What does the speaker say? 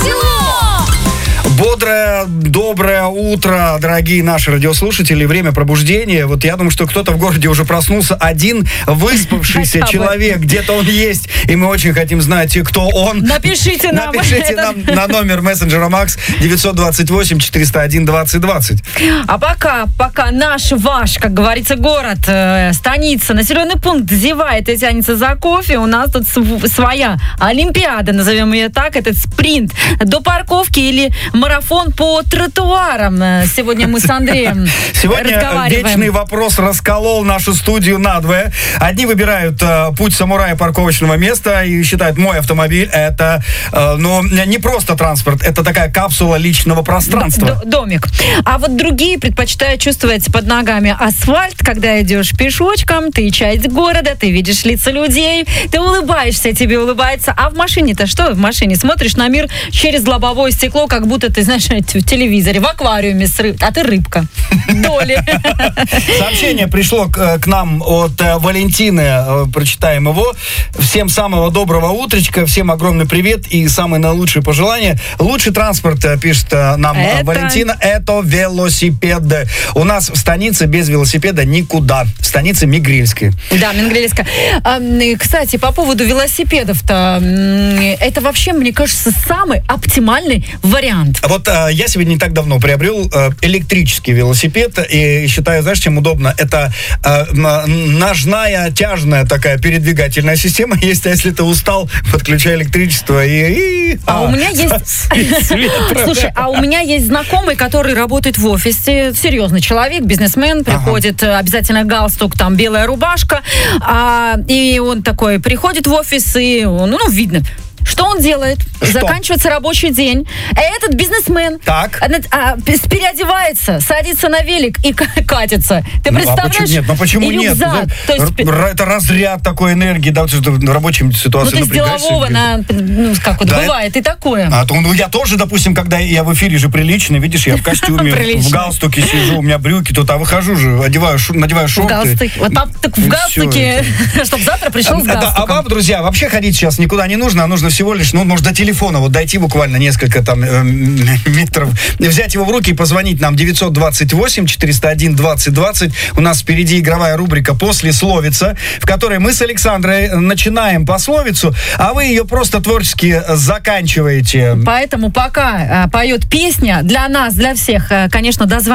Бодрое, доброе утро, дорогие наши радиослушатели. Время пробуждения. Вот я думаю, что кто-то в городе уже проснулся. Один выспавшийся человек. Где-то он есть. И мы очень хотим знать, кто он. Напишите нам на номер мессенджера Макс 928-401-2020. А пока ваш, как говорится, город, станица, населенный пункт зевает и тянется за кофе, у нас тут своя олимпиада, назовем ее так. Это спринт до парковки или марафон по тротуарам. Сегодня мы с Андреем разговариваем. Сегодня вечный вопрос расколол нашу студию надвое. Одни выбирают путь самурая парковочного места и считают, мой автомобиль это, не просто транспорт, это такая капсула личного пространства. Домик. А вот другие предпочитают чувствовать под ногами асфальт, когда идешь пешочком, ты часть города, ты видишь лица людей, ты улыбаешься, тебе улыбается. А в машине-то что? В машине смотришь на мир через лобовое стекло, как будто ты, знаешь, в телевизоре, в аквариуме а ты рыбка. Доли. Сообщение пришло к нам от Валентины. Прочитаем его. Всем самого доброго утречка, всем огромный привет и самые наилучшие пожелания. Лучший транспорт, пишет нам Валентина, это велосипед. У нас в станице без велосипеда никуда. В станице Мигрильской. Да, Мигрильская. Кстати, по поводу велосипедов-то, это вообще, мне кажется, самый оптимальный вариант. Вот я себе не так давно приобрел электрический велосипед и считаю, знаешь, чем удобно? Это ножная, тяжная такая передвигательная система. Есть, а если ты устал, подключай электричество у меня есть... Слушай, а у меня есть знакомый, который работает в офисе. Серьезный человек, бизнесмен, приходит, обязательно галстук, там, белая рубашка. И он такой приходит в офис, и видно... Что он делает? Заканчивается рабочий день. Этот бизнесмен переодевается, садится на велик и катится. Ты представляешь? Почему нет? Это разряд такой энергии, да, в рабочей ситуации. Ты с делового, бывает и такое. Я тоже, допустим, когда я в эфире же приличный, видишь, я в костюме, в галстуке сижу, у меня брюки тут, а выхожу же, надеваю шорты. В галстуке, чтобы завтра пришел с галстуком. А вам, друзья, вообще ходить сейчас никуда не нужно, а нужно всего лишь, может, до телефона дойти буквально несколько метров, взять его в руки и позвонить нам 928-401-2020. У нас впереди игровая рубрика «Послесловица», в которой мы с Александрой начинаем пословицу, а вы ее просто творчески заканчиваете. Поэтому пока поет песня для нас, для всех, конечно, дозвонитесь.